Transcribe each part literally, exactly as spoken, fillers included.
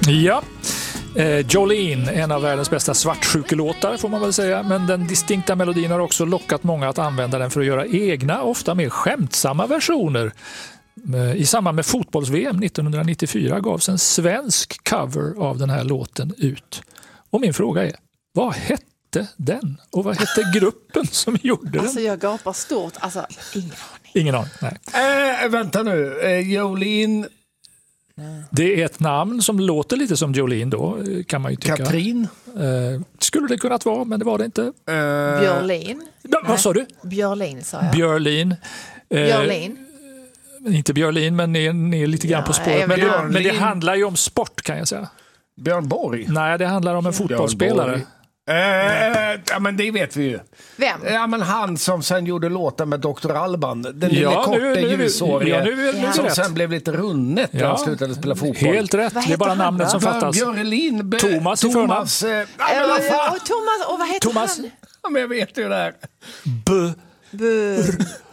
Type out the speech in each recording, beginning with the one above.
Ja, eh, Jolene, en av världens bästa svartsjukelåtar får man väl säga. Men den distinkta melodin har också lockat många att använda den för att göra egna, ofta mer skämtsamma versioner. I samband med fotbolls-V M nittonhundranittiofyra gavs en svensk cover av den här låten ut. Och min fråga är, vad hette den? Och vad hette gruppen som gjorde den? Alltså jag gapar stort, alltså ingen aning. Ingen aning, nej. Äh, vänta nu, äh, Jolene... Det är ett namn som låter lite som Jolene då, kan man ju tycka. Katrin? Eh, skulle det kunnat vara, men det var det inte. Uh, Björlin? Ja, vad sa du? Björlin sa jag. Björlin. Eh, Björlin? Inte Björlin, men ni är, ni är lite grann Ja, på spåret. Men det, men det Björlin. handlar ju om sport, kan jag säga. Björn Borg? Nej, det handlar om en fotbollsspelare. Äh, ja, men det vet vi ju. Vem? Ja, men han som sen gjorde låten med doktor Alban. Den lille Ja, korta nu- nu- ljushåriga. ja, nu är- nu är det som rätt. sen blev lite runnet när Ja. han slutade spela fotboll. Helt rätt, Vad det är bara heter han namnet då? som fattas. Björlin. Be- Thomas i förnamn. Thomas. Eh, ja, men Ja, vad ja, fan. och Thomas, och vad heter Thomas. han? Ja, men jag vet ju det här. B. Bu.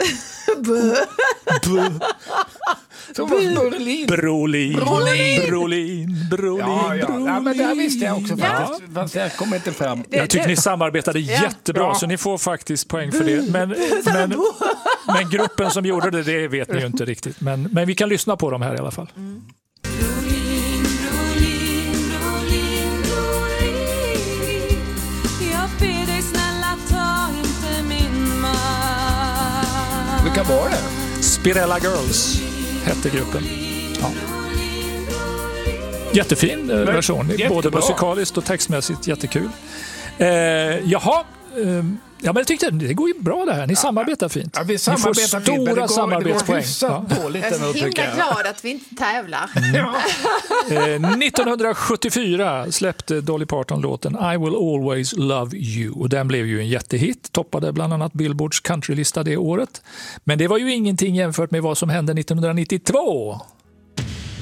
Thomas Brolin. Brolin. Brolin. Brolin. Brolin. Ja, ja. Brolin. ja, men det här visste jag också Ja. faktiskt. Fast jag kommer inte fram. Jag tycker ni samarbetade jättebra, Ja. så ni får faktiskt poäng för det. Men, men, men gruppen som gjorde det, det vet ni ju inte riktigt. Men, men vi kan lyssna på dem här i alla fall. Brolin, Brolin, Brolin, Brolin. Jag ber dig snälla, ta inte min man. Vilka var det? Spirella Girls hette gruppen. Ja. Jättefin eh, version, jättebra. både musikaliskt och textmässigt jättekul. Eh, jaha, eh, ja, men jag tyckte det går ju bra det här. Ni samarbetar fint. Ja, vi Ni samarbetar får fint, men det stora går- samarbetspoäng. Det går hyfsat Ja. dåligt Jag är ändå, så tycker himla jag. glad att vi inte tävlar. Ja. Eh, nittonhundrasjuttiofyra släppte Dolly Parton låten I Will Always Love You. Och den blev ju en jättehit, toppade bland annat Billboards countrylista det året. Men det var ju ingenting jämfört med vad som hände nittonhundranittiotvå.